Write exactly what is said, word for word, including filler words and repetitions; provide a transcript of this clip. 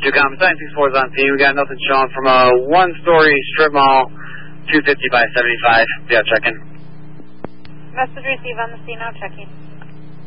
Two Common Science six four is on scene. We got nothing showing from a one-story strip mall, two fifty by seventy-five. Yeah, check in. Message received on the scene now, checking.